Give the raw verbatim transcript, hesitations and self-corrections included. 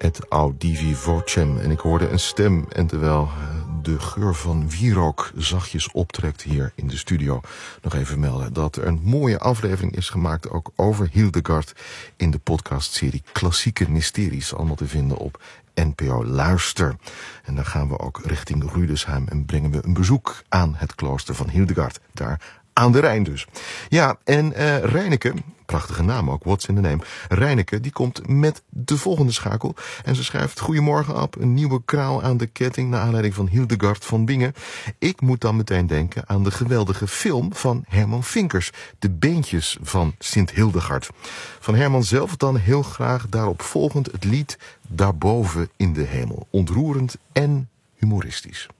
et audivi vocem. En ik hoorde een stem en terwijl de geur van wierook zachtjes optrekt hier in de studio, nog even melden dat er een mooie aflevering is gemaakt ook over Hildegard in de podcastserie Klassieke Mysteries, allemaal te vinden op N P O Luister. En dan gaan we ook richting Rüdesheim en brengen we een bezoek aan het klooster van Hildegard, daar aan de Rijn dus. Ja, en uh, Reineke, prachtige naam ook, what's in the name. Reineke, die komt met de volgende schakel. En ze schrijft: Goedemorgen, Ab, een nieuwe kraal aan de ketting naar aanleiding van Hildegard van Bingen. Ik moet dan meteen denken aan de geweldige film van Herman Vinkers, De Beentjes van Sint Hildegard. Van Herman zelf dan heel graag daarop volgend het lied Daarboven in de hemel. Ontroerend en humoristisch.